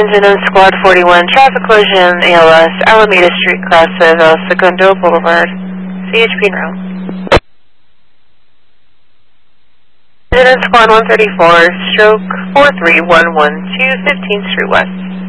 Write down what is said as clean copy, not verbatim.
Engine Squad 41, traffic collision, ALS, Alameda Street, cross of El Segundo Boulevard, CHP en route. Engine Squad 134, stroke 43112, 15th Street West.